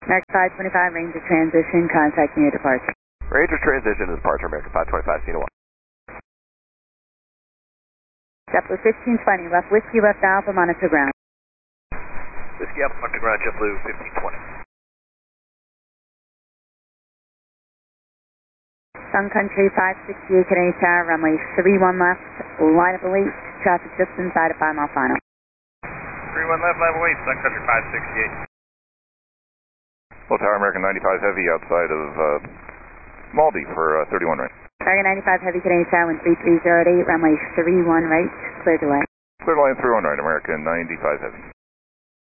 American 525, Ranger transition, contacting your departure. Ranger transition to departure, American 525, Cena 1. JetBlue 1520, left Whiskey, left Alpha, monitor ground. Whiskey Alpha, monitor ground, JetBlue 1520. Sun Country 568 Canadian Tower, runway 31 left, line up await, traffic just inside of 5 mile final. 31 left, line up await, Sun Country 568. Low Tower, American 95 Heavy outside of Maldi for 31 right. American 95 Heavy Canadian Tower, wind 3308, runway 31 right, clear delay. Clear line 31 right, American 95 Heavy.